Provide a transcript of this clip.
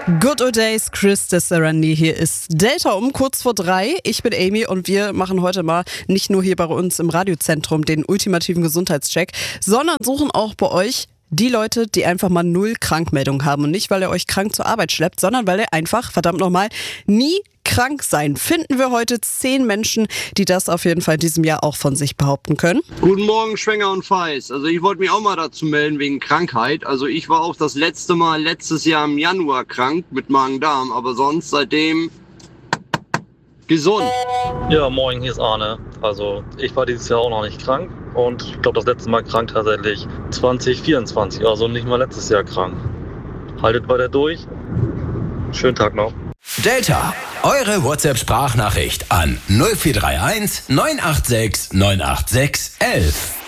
Good old days, Chris Desserandi. Hier ist Delta um kurz vor 3. Ich bin Amy und wir machen heute mal nicht nur hier bei uns im Radiozentrum den ultimativen Gesundheitscheck, sondern suchen auch bei euch die Leute, die einfach mal 0 Krankmeldungen haben. Und nicht, weil ihr euch krank zur Arbeit schleppt, sondern weil ihr einfach, verdammt nochmal, nie krank sein. Finden wir heute 10 Menschen, die das auf jeden Fall in diesem Jahr auch von sich behaupten können. Guten Morgen, Schwenger und Feis. Also ich wollte mich auch mal dazu melden wegen Krankheit. Also ich war auch das letzte Mal letztes Jahr im Januar krank mit Magen-Darm, aber sonst seitdem gesund. Ja, moin, hier ist Arne. Also ich war dieses Jahr auch noch nicht krank und ich glaube das letzte Mal krank tatsächlich 2024, also nicht mal letztes Jahr krank. Haltet weiter durch. Schönen Tag noch. Delta, eure WhatsApp-Sprachnachricht an 0431 986 986 11.